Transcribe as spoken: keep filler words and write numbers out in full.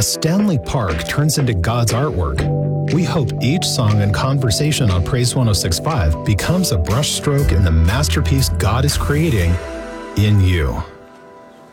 as Stanley Park turns into God's artwork, we hope each song and conversation on Praise one oh six point five becomes a brushstroke in the masterpiece God is creating in you.